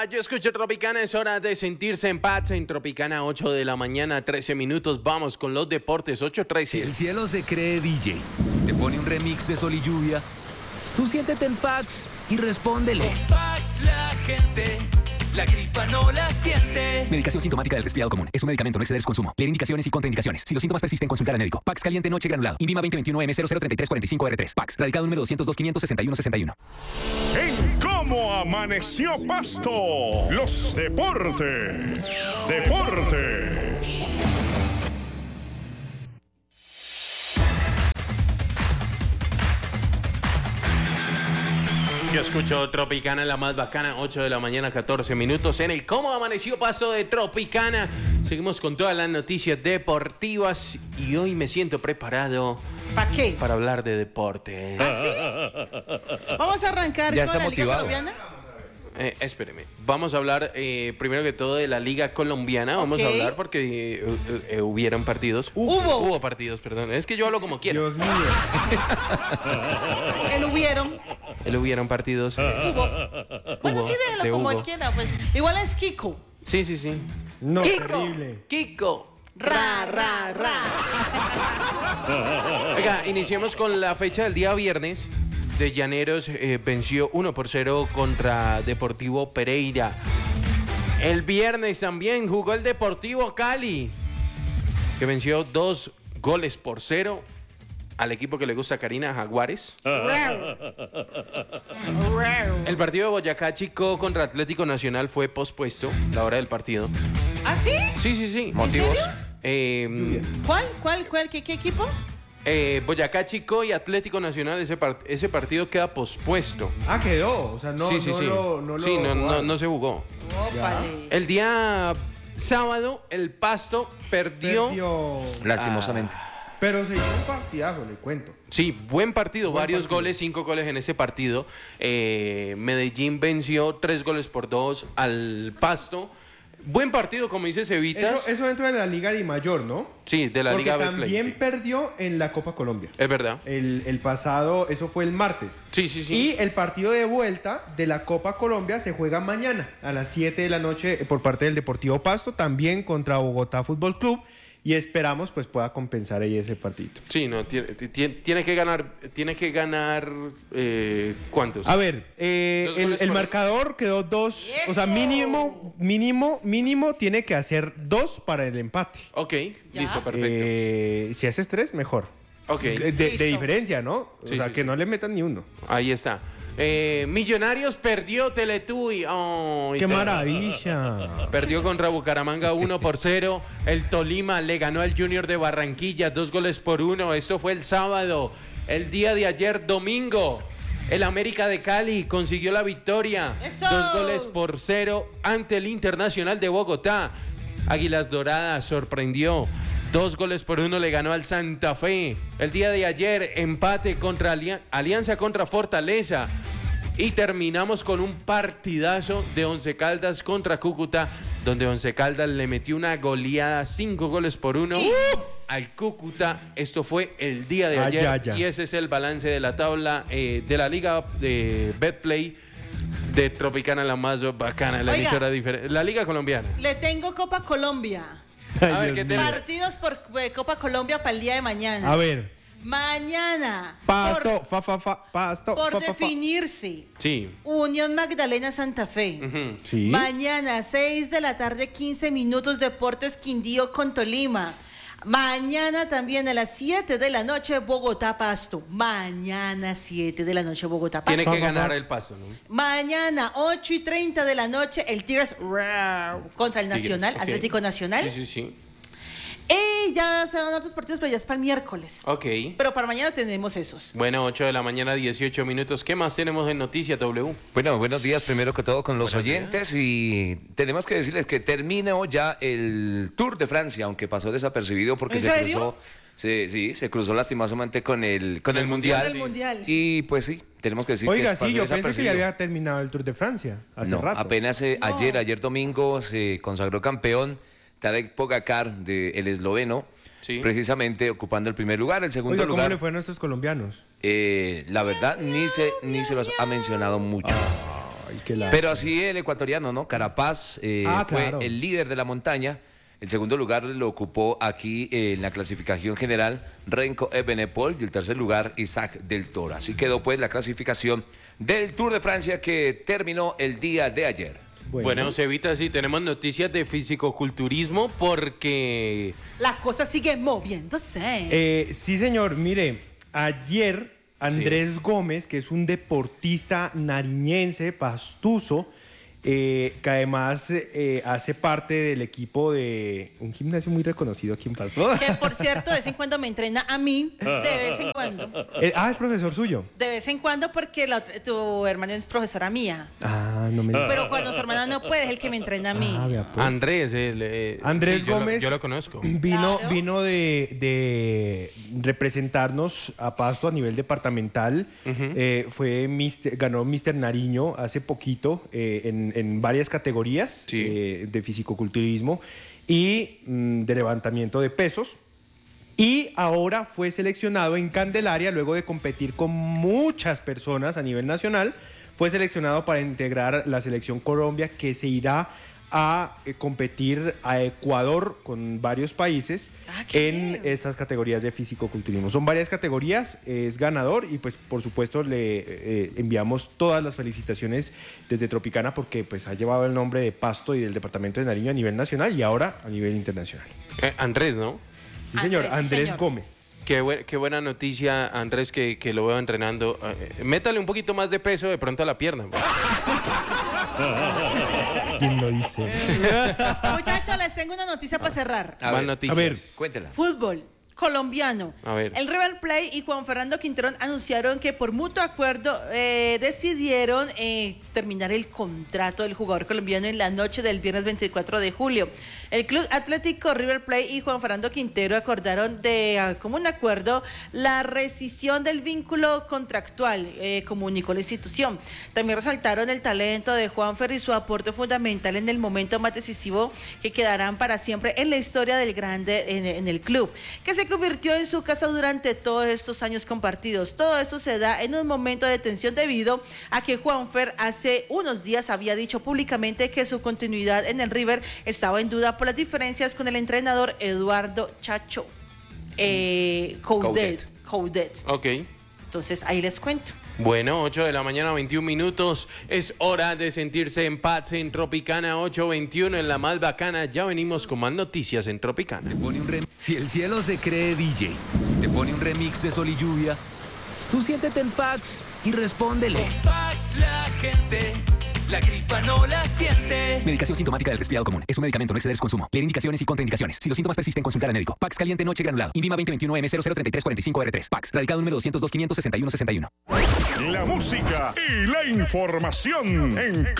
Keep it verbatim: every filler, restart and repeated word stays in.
Hola, yo escucho Tropicana, es hora de sentirse en paz en Tropicana, ocho de la mañana, trece minutos. Vamos con los deportes, ocho trece. Si el cielo se cree D J y te pone un remix de Sol y Lluvia, tú siéntete en Pax y respóndele. Con Pax la gente, la gripa no la siente. Medicación sintomática del resfriado común. Es un medicamento, no exceder su consumo. Leer indicaciones y contraindicaciones. Si los síntomas persisten, consultar al médico. Pax caliente noche granulado. Invima veinte veintiuno M cero cero treinta y tres cuarenta y cinco R tres. Pax. Radicado número doscientos dos, quinientos sesenta y uno, sesenta y uno. En Cómo Amaneció Pasto, los deportes. Deportes. Yo escucho Tropicana, la más bacana, ocho de la mañana, catorce minutos en el Cómo Amaneció Pasto de Tropicana. Seguimos con todas las noticias deportivas y hoy me siento preparado. ¿Para qué? Para hablar de deporte. ¿Ah, sí? Vamos a arrancar Ya con está la Liga motivado. Colombiana. Eh, espéreme, vamos a hablar eh, primero que todo de la Liga Colombiana. Vamos Ok. a hablar porque eh, eh, hubieron partidos. Hubo. Hubo partidos, perdón. Es que yo hablo como quiero. Dios mío. El hubieron. El hubieron partidos. eh, Hubo. Bueno, Hubo, sí, déjelo de como Hugo. quiera. Pues. Igual es Kiko. Sí, sí, sí. No, Kiko, terrible. Kiko. Ra, ra, ra. Oiga, iniciemos con la fecha del día viernes. De Llaneros eh, venció uno por cero contra Deportivo Pereira. El viernes también jugó el Deportivo Cali, que venció dos goles por cero al equipo que le gusta a Karina, Jaguares. El partido de Boyacá Chico contra Atlético Nacional fue pospuesto, la hora del partido. ¿Ah, sí? Sí, sí, sí. ¿Motivos? Eh, ¿Cuál? ¿Cuál? ¿Cuál? ¿Qué, qué equipo? eh, Boyacá Chico y Atlético Nacional, ese, part- ese partido queda pospuesto. Ah, quedó. O sea, no, sí, sí, no sí. lo no lo sí, no, no, jugaron. no se jugó. Ópale. El día sábado, el Pasto perdió. Perdió. Lastimosamente. Pero se hizo un partidazo, le cuento. Sí, buen partido, Buen varios partido. goles, cinco goles en ese partido. Eh, Medellín venció tres goles por dos al Pasto. Buen partido, como dice Cevitas. Eso, eso dentro de la Liga Di Mayor, ¿no? Sí, de la Porque Liga Betplay. también Sí. perdió en la Copa Colombia. Es verdad. El, el pasado, eso fue el martes. Sí, sí, sí. Y el partido de vuelta de la Copa Colombia se juega mañana a las siete de la noche por parte del Deportivo Pasto, también contra Bogotá Fútbol Club. Y esperamos pues pueda compensar ahí ese partido. Sí, no, tiene, tiene, tiene que ganar, tiene que ganar, eh, ¿cuántos? A ver, eh, Dos el, goles el por- marcador quedó dos, o sea, ¡Eso! mínimo, mínimo, mínimo tiene que hacer dos para el empate. Ok, Ya. listo, perfecto. Eh, si haces tres, mejor. Ok, De, de- Listo. de diferencia, ¿no? O Sí, sea, sí, que sí. no le metan ni uno. ahí está. Eh, Millonarios perdió Teletubby. Ay, ¡Qué te- maravilla! Perdió contra Bucaramanga uno por cero. El Tolima le ganó al Junior de Barranquilla dos goles por uno. Eso fue el sábado. El día de ayer, domingo, el América de Cali consiguió la victoria. ¡Eso! Dos goles por cero ante el Internacional de Bogotá. Águilas Doradas sorprendió. Dos goles por uno le ganó al Santa Fe. El día de ayer, empate contra Alia- Alianza contra Fortaleza. Y terminamos con un partidazo de Once Caldas contra Cúcuta, donde Once Caldas le metió una goleada, cinco goles por uno al Cúcuta. Esto fue el día de Ay, ayer. ay, ay. Y ese es el balance de la tabla eh, de la Liga de Betplay de Tropicana, la más bacana, la Oiga. emisora diferente. La Liga Colombiana. Le tengo Copa Colombia. A Ay, ver, Dios ¿qué mío. tenemos? Partidos por eh, Copa Colombia para el día de mañana. A ver, Mañana. pasto, fa, fa, fa, pasto, Por, por fa, fa, fa. definirse. Sí. Unión Magdalena Santa Fe. Ujú. Sí. Mañana, seis de la tarde, quince minutos, Deportes Quindío con Tolima. Mañana también a las siete de la noche, Bogotá Pasto. Mañana, siete de la noche, Bogotá Pasto. Tiene que Pa, pa, ganar pa. el paso, ¿no? Mañana, ocho y treinta de la noche, el Tigres ¡rar! Contra el Nacional, Tigres, ok. Atlético Nacional. Sí, sí, sí. Y ya se van otros partidos, pero ya es para el miércoles. Ok. Pero para mañana tenemos esos. Bueno, ocho de la mañana, dieciocho minutos. ¿Qué más tenemos en Noticias W? Bueno, buenos días primero que todo con los Buenos oyentes y tenemos que decirles que terminó ya el Tour de Francia, aunque pasó desapercibido porque ¿En se serio? cruzó, se, sí, se cruzó lastimosamente con el con el el mundial. El Mundial. Y pues sí, tenemos que decir Oiga, que pasó sí, yo pensé que desapercibido. ya había terminado el Tour de Francia hace No, rato. apenas eh, No. ayer, ayer domingo se consagró campeón Tadej Pogacar del esloveno, Sí. precisamente ocupando el primer lugar, el segundo Oiga, ¿cómo lugar. le fue a nuestros colombianos? eh, la verdad ni se ni se los ha mencionado mucho. Ay, qué la- Pero así el ecuatoriano, ¿no? Carapaz eh, Ah, fue claro. el líder de la montaña. El segundo lugar lo ocupó aquí eh, en la clasificación general Renko Ebenepol y el tercer lugar Isaac del Toro. Así quedó pues la clasificación del Tour de Francia que terminó el día de ayer. Bueno, Cevita, sí, tenemos noticias de fisicoculturismo porque... La cosa sigue moviéndose. Eh, sí, señor. Mire, ayer Andrés Gómez, que es un deportista nariñense, pastuso, eh, que además eh, hace parte del equipo de un gimnasio muy reconocido aquí en Pasto. Que por cierto, de vez en cuando me entrena a mí, de vez en cuando. Eh, ah, es profesor suyo. De vez en cuando porque la otra- tu hermana es profesora mía. Ah, no me Pero cuando su hermana no puede, es el que me entrena a mí. Ah, vea, pues. Andrés, el, eh, Andrés sí, yo lo- Gómez Yo lo, conozco. Vino, Claro. vino de, de representarnos a Pasto a nivel departamental. Eh, fue mister- ganó mister Nariño hace poquito eh, en, en varias categorías Sí. eh, de fisicoculturismo y mm, de levantamiento de pesos. Y ahora fue seleccionado en Candelaria, luego de competir con muchas personas a nivel nacional, fue seleccionado para integrar la selección Colombia, que se irá a eh, competir a Ecuador con varios países Ah, qué en bien. estas categorías de fisicoculturismo. Son varias categorías, es ganador y pues por supuesto le eh, enviamos todas las felicitaciones desde Tropicana porque pues ha llevado el nombre de Pasto y del departamento de Nariño a nivel nacional y ahora a nivel internacional. Eh, Andrés, ¿no? Sí, señor, Andrés, sí, Andrés señor. Gómez. Qué, bue- qué buena noticia, Andrés, que, que lo veo entrenando. Eh, métale un poquito más de peso de pronto a la pierna. ¿Quién lo dice? Muchachos, les tengo una noticia para cerrar. A Más ver, noticias. a ver. Cuéntela. Fútbol colombiano. A ver. El River Plate y Juan Fernando Quinterón anunciaron que por mutuo acuerdo eh, decidieron eh, terminar el contrato del jugador colombiano en la noche del viernes veinticuatro de julio. El Club Atlético River Plate y Juan Fernando Quintero acordaron de ah, común acuerdo la rescisión del vínculo contractual, eh, comunicó la institución. También resaltaron el talento de Juanfer y su aporte fundamental en el momento más decisivo que quedarán para siempre en la historia del grande en, en el club, que se convirtió en su casa durante todos estos años compartidos. Todo esto se da en un momento de tensión debido a que Juanfer hace unos días había dicho públicamente que su continuidad en el River estaba en duda por las diferencias con el entrenador Eduardo Chacho eh, Coudet. Coudet. Ok. Entonces ahí les cuento. Bueno, ocho de la mañana, veintiún minutos. Es hora de sentirse en paz en Tropicana ocho veintiuno, en la más bacana. Ya venimos con más noticias en Tropicana. Te pone un rem- Si el cielo se cree D J, te pone un remix de sol y lluvia, tú siéntete en Pax y respóndele. Pax la gente, la gripa no la siente. Medicación sintomática del resfriado común. Es un medicamento, no exceder su consumo. Leer indicaciones y contraindicaciones. Si los síntomas persisten, consultar al médico. Pax caliente noche granulado. Invima veinte veintiuno M cero cero treinta y tres cuarenta y cinco R tres. Pax. Radicado número doscientos dos, quinientos sesenta y uno sesenta y uno. La música y la información en